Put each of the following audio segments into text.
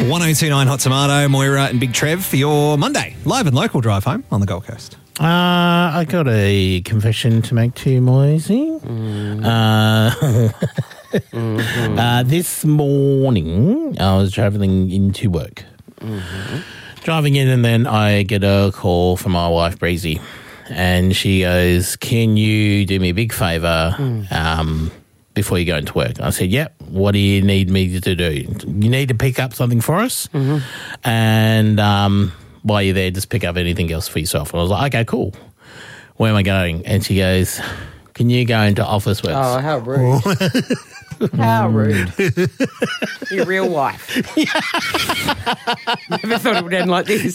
1029 Hot Tomato, Moira and Big Trev for your Monday live and local drive home on the Gold Coast. I got a confession to make to you, Moisey. This morning, I was travelling into work. Driving in, and then I get a call from my wife, Breezy. And she goes, can you do me a big favour before you go into work? I said, yep. What do you need me to do? You need to pick up something for us. And while you're there, just pick up anything else for yourself. And I was like, okay, cool. Where am I going? And she goes, can you go into Officeworks? Oh, how rude. How rude. Your real wife. Never thought it would end like this.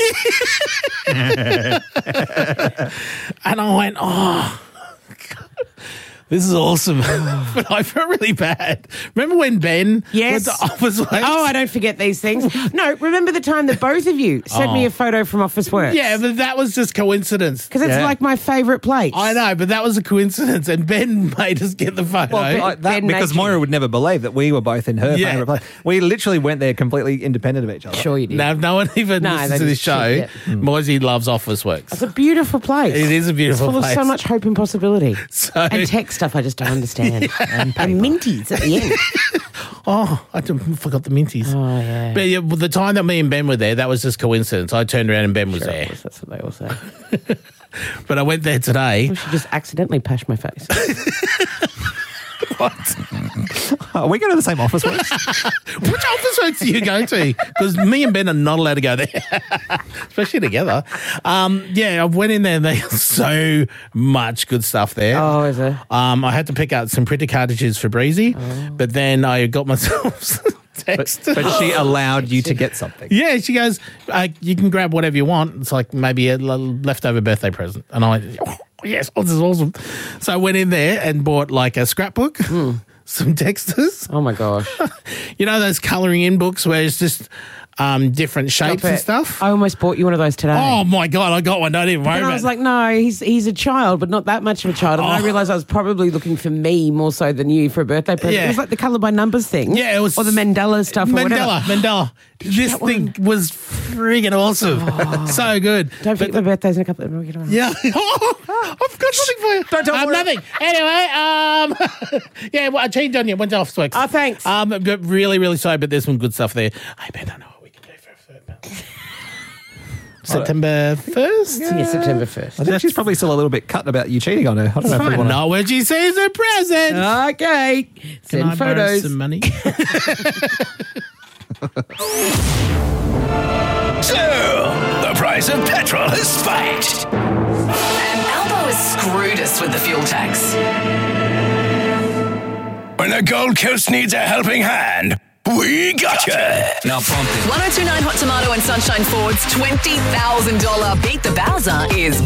And I went, oh, God, this is awesome. But I felt really bad. Remember when Ben Yes. went to Officeworks? Oh, I don't forget these things. No, remember the time that both of you sent me a photo from Officeworks? Yeah, but that was just coincidence. Because it's like my favourite place. I know, but that was a coincidence, and Ben made us get the photo. Ben Because made you. Moira would never believe that we were both in her Yeah. favourite place. We literally went there completely independent of each other. Sure you did. Now, if no one even No, listens they to this just show, shit, Moisey loves Officeworks. It's a beautiful place. It is a beautiful It's full place. of so much hope and possibility. So- and tech stuff I just don't understand. And minties at the end. Oh, I forgot the minties. Oh, yeah. But yeah, well, the time that me and Ben were there, that was just coincidence. I turned around and Ben was Sure, there. of course, that's what they all say. But I went there today. I should just accidentally pash my face. Are we going to the same Officeworks? Which Officeworks do you go to? Because me and Ben are not allowed to go there, especially together. Yeah, I went in there and there's so much good stuff there. Oh, is it? I had to pick out some printer cartridges for Breezy, but then I got myself some text. But she allowed you to get something. Yeah, she goes, you can grab whatever you want. It's like maybe a leftover birthday present. And I went, oh, yes, this is awesome. So I went in there and bought like a scrapbook, some texters. Oh, my gosh. You know those colouring in books where it's just different shapes and stuff? I almost bought you one of those today. Oh, my God, I got one. Don't even worry And about I was it. like, no, he's a child, but not that much of a child. And I realised I was probably looking for me more so than you for a birthday present. Yeah. It was like the colour by numbers thing. Yeah, it was... Or the Mandela stuff or whatever. Mandela. This thing was friggin' awesome. So good. Don't forget my birthday's in a couple of weeks. Yeah. Oh, I've got something for you. Don't tell Moira. Nothing. Anyway, yeah, well, I changed on you. Went to Officeworks. Oh, thanks. But really, really sorry, but there's some good stuff there. I bet I know what we can do for September 1st? Yeah, September 1st. I think she's probably still a little bit cut about you cheating on her. I don't know if we fine. want to... No, what she sees a present. Okay. Can Send I borrow photos. some money? So, the price of petrol has spiked. And Albo has screwed us with the fuel tax. When the Gold Coast needs a helping hand, we gotcha. Now pump it. 1029 Hot Tomato and Sunshine Ford's $20,000 Beat the Bowser is